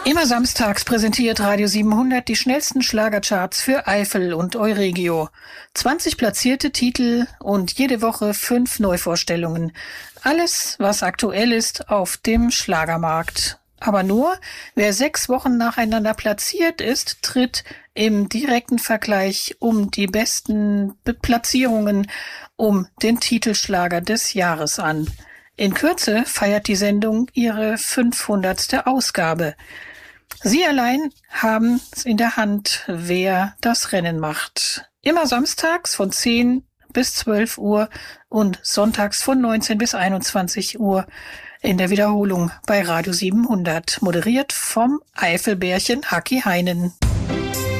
Immer samstags präsentiert Radio 700 die schnellsten Schlagercharts für Eifel und Euregio. 20 platzierte Titel und jede Woche 5 Neuvorstellungen. Alles, was aktuell ist auf dem Schlagermarkt. Aber nur, wer 6 Wochen nacheinander platziert ist, tritt im direkten Vergleich um die besten Platzierungen um den Titelschlager des Jahres an. In Kürze feiert die Sendung ihre 500. Ausgabe. Sie allein haben es in der Hand, wer das Rennen macht. Immer samstags von 10 bis 12 Uhr und sonntags von 19 bis 21 Uhr in der Wiederholung bei Radio 700. Moderiert vom Eifelbärchen Haki Heinen.